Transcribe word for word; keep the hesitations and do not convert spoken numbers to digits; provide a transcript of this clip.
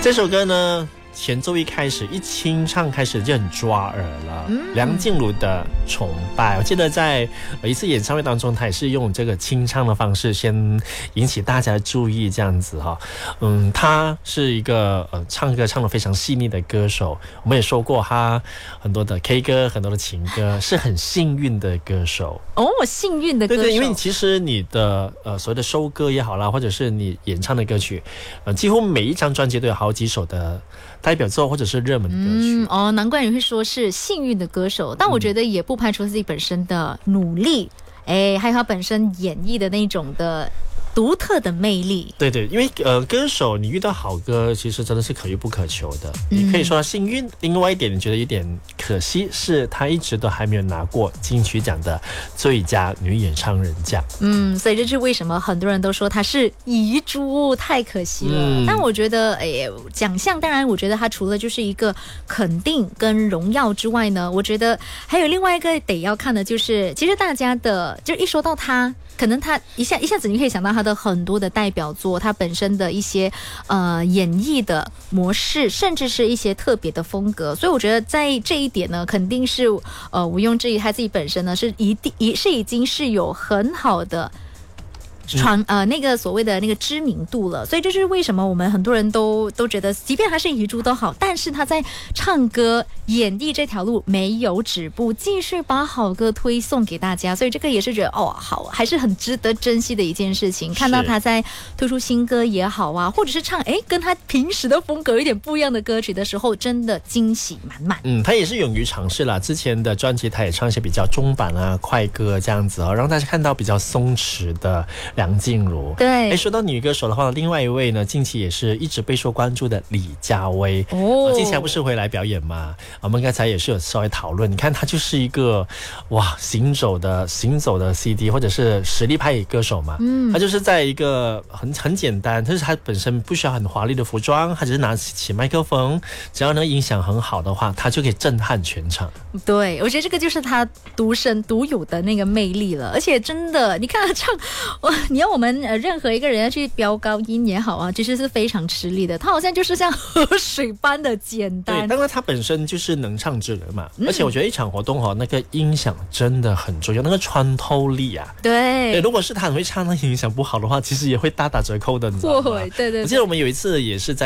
这首歌呢，前奏一开始一清唱开始就很抓耳了。嗯、梁静茹的《崇拜》，我记得在一次演唱会当中，他也是用这个清唱的方式先引起大家的注意，这样子哈。嗯，他是一个呃唱歌唱得非常细腻的歌手。我们也说过，他很多的 K 歌，很多的情歌，是很幸运的歌手。 哦，幸运的歌手。 对对，因为其实你的呃所谓的收歌也好啦，或者是你演唱的歌曲，呃，几乎每一张专辑都有好几首的代表作或者是热门歌曲。 嗯，哦，难怪你会说是幸运的歌手，但我觉得也不排除自己本身的努力，哎、嗯，还有他本身演绎的那种的独特的魅力。 对对，因为呃，歌手你遇到好歌，其实真的是可遇不可求的。嗯、你可以说他幸运，另外一点你觉得有点可惜，是他一直都还没有拿过金曲奖的最佳女演唱人奖。 嗯，所以这是为什么很多人都说他是遗珠，太可惜了。嗯、但我觉得，哎，奖项当然，我觉得他除了就是一个肯定跟荣耀之外呢，我觉得还有另外一个得要看的就是，其实大家的就一说到他。可能他一下一下子你可以想到他的很多的代表作，他本身的一些呃演绎的模式，甚至是一些特别的风格，所以我觉得在这一点呢，肯定是呃毋庸置疑，他自己本身呢是一定一是已经是有很好的。传呃那个所谓的那个知名度了，所以这就是为什么我们很多人都都觉得，即便他是遗珠都好，但是他在唱歌演绎这条路没有止步，继续把好歌推送给大家，所以这个也是觉得哦好，还是很值得珍惜的一件事情。看到他在推出新歌也好啊，或者是唱哎跟他平时的风格有点不一样的歌曲的时候，真的惊喜满满。 嗯，他也是勇于尝试啦。之前的专辑他也唱一些比较中版啊、快歌这样子哦，让大家看到比较松弛的梁静茹。 对， 哎，说到女歌手的话，另外一位呢，近期也是一直备受关注的李佳薇。哦，近期还不是回来表演吗？我们刚才也是有稍微讨论，你看她就是一个哇行走的行走的 C D 或者是实力派歌手嘛。嗯，她就是在一个很很简单，就是她本身不需要很华丽的服装，她只是拿起麦克风，只要呢音响很好的话，她就可以震撼全场。 对，我觉得这个就是她独身独有的那个魅力了，而且真的，你看她唱，你要我们。呃，任何一个人要去飙高音也好啊，其实是非常吃力的。他好像就是像河水般的简单。 对，当然他本身就是能唱之人嘛。嗯、而且我觉得一场活动哈、哦，那个音响真的很重要，那个穿透力啊。 对。 对，如果是他很会唱，那音响不好的话，其实也会大打折扣的，你知道吗？ 对对对。 我记得我们有一次也是在。